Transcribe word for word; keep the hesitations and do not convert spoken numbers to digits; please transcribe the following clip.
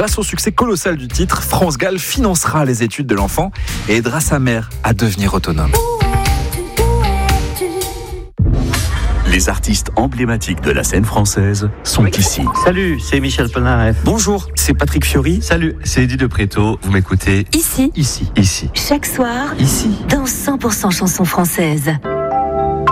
Grâce au succès colossal du titre, France Gall financera les études de l'enfant et aidera sa mère à devenir autonome. Les artistes emblématiques de la scène française sont ici. Salut, c'est Michel Polnareff. Bonjour, c'est Patrick Fiori. Salut, c'est Eddie de Préto. Vous m'écoutez Ici, ici, ici, chaque soir, ici. dans cent pour cent chansons françaises.